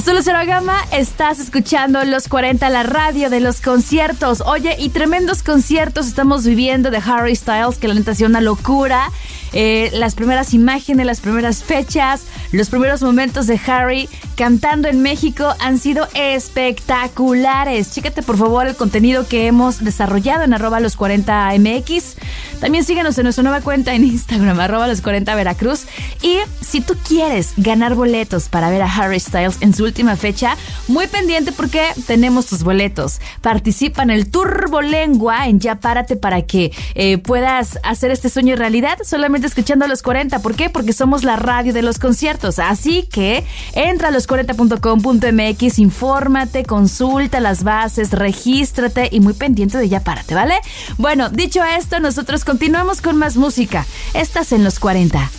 Solo Cero Gama, estás escuchando Los 40, la radio de los conciertos. Oye, y tremendos conciertos estamos viviendo de Harry Styles, que la neta ha sido una locura. Las primeras imágenes, las primeras fechas, los primeros momentos de Harry cantando en México han sido espectaculares. Chécate por favor el contenido que hemos desarrollado en @los40mx. También síguenos en nuestra nueva cuenta en Instagram, @los40veracruz. Y si tú quieres ganar boletos para ver a Harry Styles en su última fecha, muy pendiente porque tenemos tus boletos. Participa en el Turbolengua en Ya Párate para que puedas hacer este sueño realidad solamente escuchando a Los 40. ¿Por qué? Porque somos la radio de los conciertos. Así que entra a los40.com.mx, infórmate, consulta las bases, regístrate y muy pendiente de Ya Párate, ¿vale? Bueno, dicho esto, nosotros continuamos con más música. Estás en Los 40.